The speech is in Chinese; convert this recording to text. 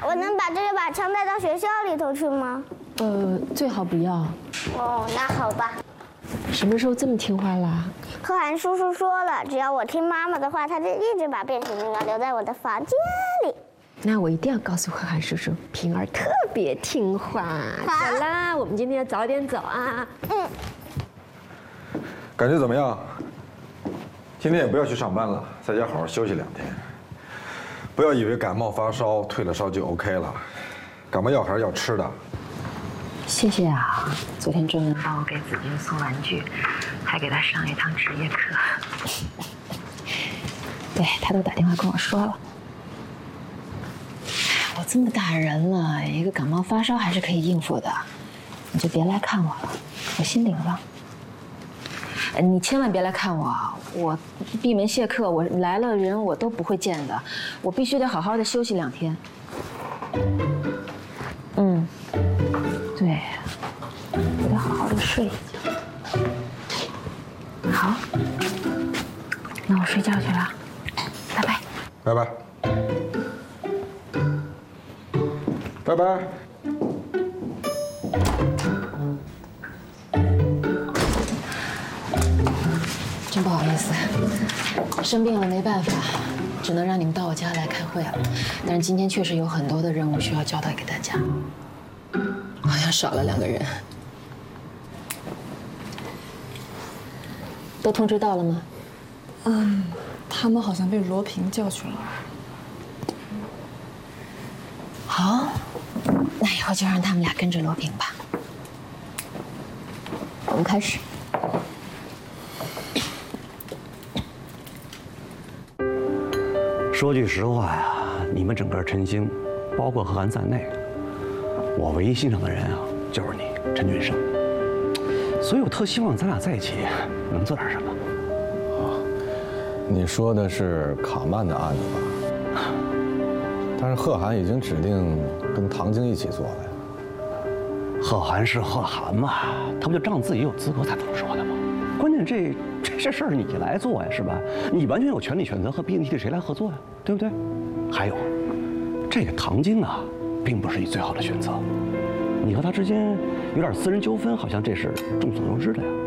我能把这把枪带到学校里头去吗？ 最好不要。 哦，那好吧。 什么时候这么听话啦？ 可汗叔叔说了，只要我听妈妈的话，他就一直把变形金刚留在我的房间里。 那我一定要告诉可汗叔叔，平儿特别听话。走啦，我们今天早点走啊。 感觉怎么样？今天也不要去上班了，在家好好休息2天。不要以为感冒发烧退了烧就 OK 了，感冒药还是要吃的。 谢谢啊，昨天专门帮我给子君送玩具，还给他上一堂职业课。对，他都打电话跟我说了。我这么大人了，一个感冒发烧还是可以应付的，你就别来看我了，我心领了。你千万别来看我，我闭门谢客，我来了人我都不会见的，我必须得好好的休息2天。对，我得好好的睡一觉。好，那我睡觉去了，拜拜。 拜拜。拜拜。 真不好意思，生病了没办法，只能让你们到我家来开会了。但是今天确实有很多的任务需要交代给大家，好像少了2个人。都通知到了吗？ 他们好像被罗平叫去了。 好，那以后就让他们俩跟着罗平吧。我们开始。 说句实话呀，你们整个陈星，包括何涵在内，我唯一欣赏的人啊，就是你陈俊生。所以我特希望咱俩在一起能做点什么。 你说的是卡曼的案子吧？但是贺涵已经指定跟唐晶一起做了呀。 贺涵是贺涵嘛，他不就仗自己有资格才这么说的吗？关键这事儿你来做呀，是吧？你完全有权利选择和 BNT 谁来合作呀，对不对？还有，这个唐晶啊，并不是你最好的选择，你和他之间有点私人纠纷，好像这是众所周知的呀。